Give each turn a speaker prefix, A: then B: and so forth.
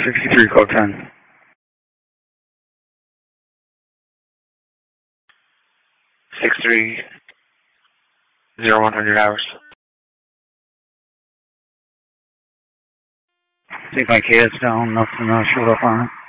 A: 63, code 10.
B: 630100 hours.
A: See if my cad's down, nothing showed up on it.